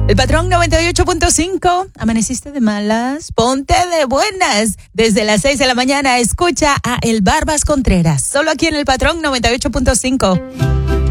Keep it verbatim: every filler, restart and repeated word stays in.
El Patrón noventa y ocho punto cinco. ¿Amaneciste de malas? Ponte de buenas. Desde las seis de la mañana escucha a El Barbas Contreras. Solo aquí en El Patrón noventa y ocho punto cinco.